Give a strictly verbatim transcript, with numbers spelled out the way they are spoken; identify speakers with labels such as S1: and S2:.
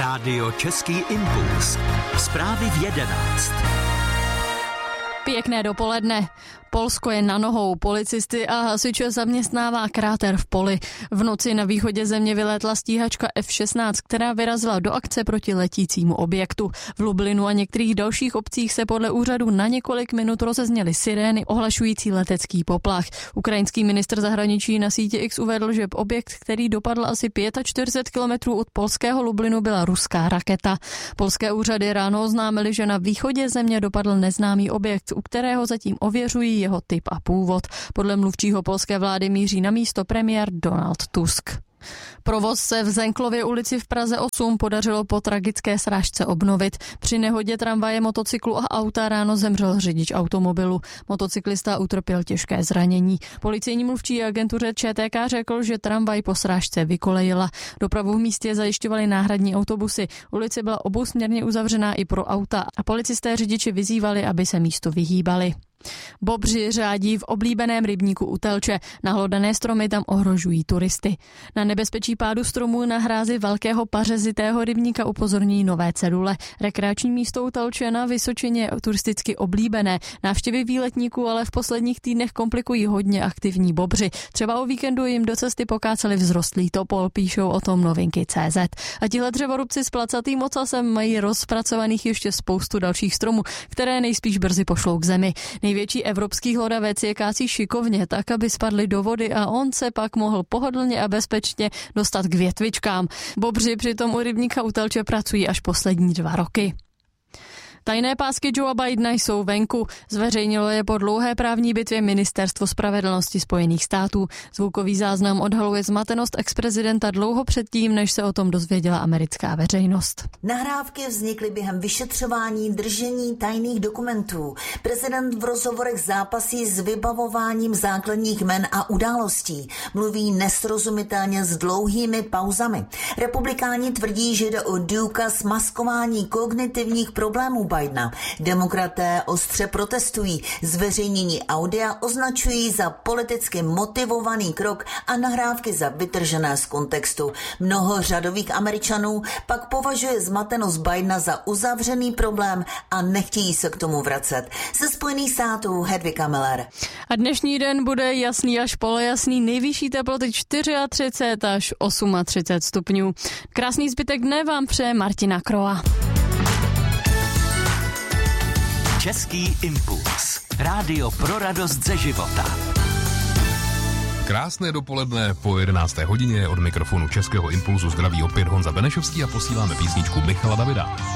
S1: Rádio Český impuls. Zprávy v jedenáct.
S2: Pěkné dopoledne. Polsko je na nohou. Policisty a hasiče zaměstnává kráter v poli. V noci na východě země vylétla stíhačka F šestnáct, která vyrazila do akce proti letícímu objektu. V Lublinu a některých dalších obcích se podle úřadu na několik minut rozezněly sirény ohlašující letecký poplach. Ukrajinský ministr zahraničí na síti X uvedl, že objekt, který dopadl asi čtyřicet pět kilometrů od polského Lublinu, byla ruská raketa. Polské úřady ráno oznámily, že na východě země dopadl neznámý objekt, u kterého zatím ověřují jeho typ a původ. Podle mluvčího polské vlády míří na místo premiér Donald Tusk. Provoz se v Zenklově ulici v Praze osm podařilo po tragické srážce obnovit. Při nehodě tramvaje, motocyklu a auta ráno zemřel řidič automobilu. Motocyklista utrpěl těžké zranění. Policejní mluvčí agentuře Č T K řekl, že tramvaj po srážce vykolejila. Dopravu v místě zajišťovaly náhradní autobusy. Ulice byla obousměrně uzavřená i pro auta a policisté řidiči vyzývali, aby se místu vyhýbali. Bobři řádí v oblíbeném rybníku u Telče. Nahlodané stromy tam ohrožují turisty. Na nebezpečí pádu stromů na hrázi velkého pařezitého rybníka upozorňují nové cedule. Rekreační místo u Telče na Vysočině je turisticky oblíbené. Návštěvy výletníků ale v posledních týdnech komplikují hodně aktivní bobři. Třeba o víkendu jim do cesty pokáceli vzrostlý topol, píšou o tom novinky tečka cé zet. A tihle dřevorubci s placatým ocasem mají rozpracovaných ještě spoustu dalších stromů, které nejspíš brzy pošlou k zemi. Největší evropský hlodavec je kácí šikovně, tak, aby spadly do vody a on se pak mohl pohodlně a bezpečně dostat k větvičkám. Bobři přitom u rybníka u Telče pracují až poslední dva roky. Tajné pásky Joea Bidena jsou venku. Zveřejnilo je po dlouhé právní bitvě Ministerstvo spravedlnosti Spojených států. Zvukový záznam odhaluje zmatenost exprezidenta dlouho předtím, než se o tom dozvěděla americká veřejnost.
S3: Nahrávky vznikly během vyšetřování držení tajných dokumentů. Prezident v rozhovorech zápasí s vybavováním základních jmen a událostí. Mluví nesrozumitelně s dlouhými pauzami. Republikáni tvrdí, že jde o důkaz maskování kognitivních problémů Bidena. Demokraté ostře protestují. Zveřejnění audia označují za politicky motivovaný krok a nahrávky za vytržené z kontextu. Mnoho řadových Američanů pak považuje zmatenost Bidena za uzavřený problém a nechtějí se k tomu vracet. Ze Spojených států Hedvika Miller.
S2: A dnešní den bude jasný až polojasný, nejvyšší teploty třicet čtyři až třicet osm stupňů. Krásný zbytek dne vám přeje Martina Kroa.
S1: Český impuls. Rádio pro radost ze života.
S4: Krásné dopoledne po jedenácté hodině od mikrofonu Českého impulzu zdraví opět Honza Benešovský a posíláme písničku Michala Davida.